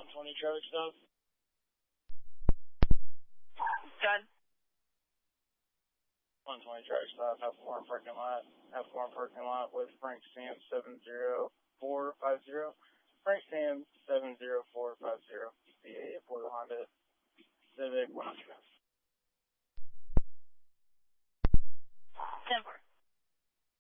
120 trailer stuff. Good. 120 trailer stuff, F4 parking lot. F4 parking lot with Frank Sam 70450. Frank Sam 70450. The Ford Honda Civic 100. 10-4.